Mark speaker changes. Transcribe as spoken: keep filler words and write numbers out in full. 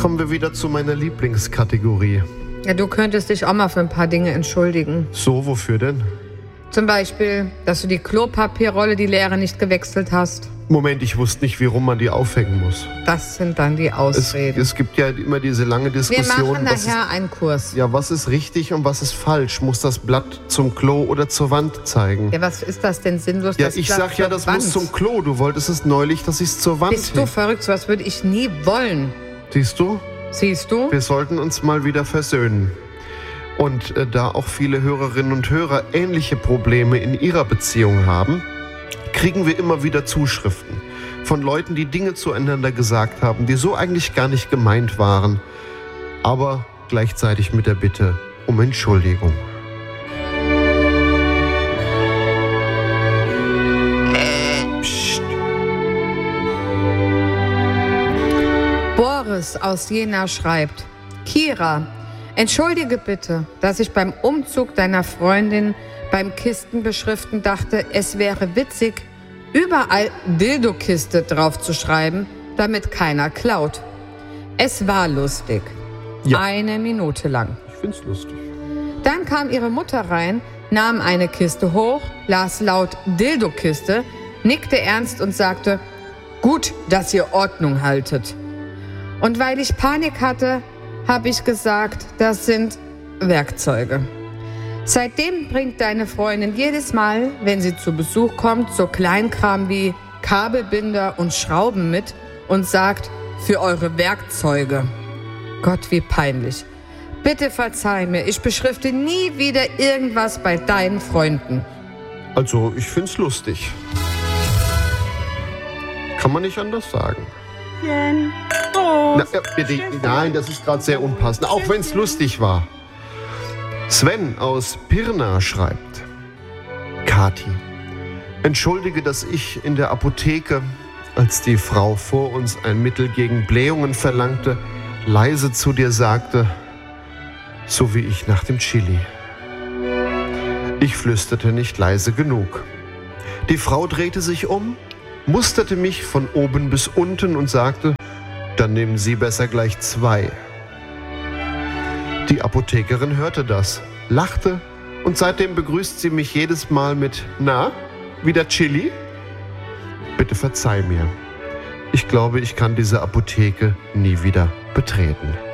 Speaker 1: Kommen wir wieder zu meiner Lieblingskategorie.
Speaker 2: Ja, du könntest dich auch mal für ein paar Dinge entschuldigen.
Speaker 1: So, wofür denn?
Speaker 2: Zum Beispiel, dass du die Klopapierrolle, die leere, nicht gewechselt hast.
Speaker 1: Moment, ich wusste nicht, wie rum man die aufhängen muss.
Speaker 2: Das sind dann die
Speaker 1: Es,
Speaker 2: Ausreden.
Speaker 1: es gibt ja immer diese lange
Speaker 2: Wir
Speaker 1: Diskussion.
Speaker 2: machen
Speaker 1: was
Speaker 2: nachher
Speaker 1: ist,
Speaker 2: einen Kurs.
Speaker 1: ja, was ist richtig und was ist falsch? Muss das Blatt zum Klo oder zur Wand zeigen?
Speaker 2: Ja, was ist das denn sinnlos?
Speaker 1: Ja,
Speaker 2: das
Speaker 1: ich
Speaker 2: Blatt
Speaker 1: sag ja,
Speaker 2: zur
Speaker 1: das
Speaker 2: Wand?
Speaker 1: muss zum Klo. Du wolltest es neulich, dass ich es zur Wand
Speaker 2: Bist du verrückt? So was würde ich nie wollen.
Speaker 1: Siehst du?
Speaker 2: Siehst du?
Speaker 1: Wir sollten uns mal wieder versöhnen. Und äh, da auch viele Hörerinnen und Hörer ähnliche Probleme in ihrer Beziehung haben, kriegen wir immer wieder Zuschriften von Leuten, die Dinge zueinander gesagt haben, die so eigentlich gar nicht gemeint waren, aber gleichzeitig mit der Bitte um Entschuldigung. Psst.
Speaker 2: Boris aus Jena schreibt: Kira, entschuldige bitte, dass ich beim Umzug deiner Freundin beim Kistenbeschriften dachte, es wäre witzig, überall Dildo-Kiste draufzuschreiben, damit keiner klaut. Es war lustig.
Speaker 1: Ja.
Speaker 2: Eine Minute lang.
Speaker 1: Ich find's lustig.
Speaker 2: Dann kam ihre Mutter rein, nahm eine Kiste hoch, las laut Dildo-Kiste, nickte ernst und sagte: Gut, dass ihr Ordnung haltet. Und weil ich Panik hatte, habe ich gesagt, das sind Werkzeuge. Seitdem bringt deine Freundin jedes Mal, wenn sie zu Besuch kommt, so Kleinkram wie Kabelbinder und Schrauben mit und sagt: Für eure Werkzeuge. Gott, wie peinlich. Bitte verzeih mir, ich beschrifte nie wieder irgendwas bei deinen Freunden.
Speaker 1: Also, ich find's lustig. Kann man nicht anders sagen. Na, ja, bitte, nein, das ist gerade sehr unpassend, auch wenn es lustig war. Sven aus Pirna schreibt: Kathi, entschuldige, dass ich in der Apotheke, als die Frau vor uns ein Mittel gegen Blähungen verlangte, leise zu dir sagte, so wie ich nach dem Chili. Ich flüsterte nicht leise genug. Die Frau drehte sich um, musterte mich von oben bis unten und sagte: Dann nehmen Sie besser gleich zwei. Die Apothekerin hörte das, lachte und seitdem begrüßt sie mich jedes Mal mit: Na, wieder Chili? Bitte verzeih mir. Ich glaube, ich kann diese Apotheke nie wieder betreten.